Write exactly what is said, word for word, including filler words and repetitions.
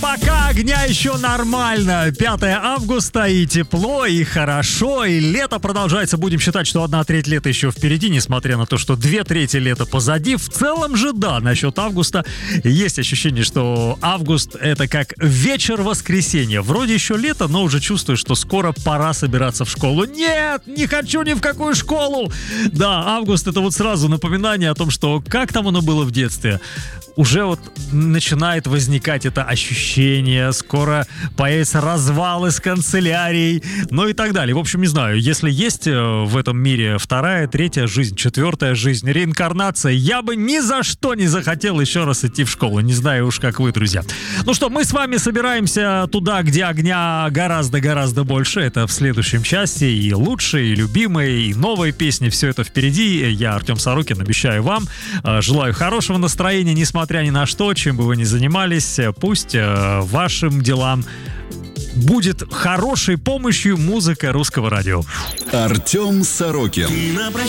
Пока огня еще нормально. пятое августа, и тепло, и хорошо, и лето продолжается. Будем считать, что одна треть лета еще впереди, несмотря на то, что две трети лета позади. В целом же, да, насчет августа есть ощущение, что август — это как вечер воскресенья. Вроде еще лето, но уже чувствую, что скоро пора собираться в школу. Нет, не хочу ни в какую школу. Да, август — это вот сразу напоминание о том, что как там оно было в детстве. Уже вот начинает возникать это ощущение, скоро появятся развалы с канцелярией, ну и так далее. В общем, не знаю, если есть в этом мире вторая, третья жизнь, четвертая жизнь, реинкарнация, я бы ни за что не захотел еще раз идти в школу. Не знаю уж, как вы, друзья. Ну что, мы с вами собираемся туда, где огня гораздо-гораздо больше. Это в следующем часе. И лучшие, и любимые, и новые песни. Все это впереди. Я, Артем Сорокин, обещаю вам. Желаю хорошего настроения, несмотря Несмотря ни на что, чем бы вы ни занимались, пусть э, вашим делам будет хорошей помощью музыка Русского радио. Артем Сорокин.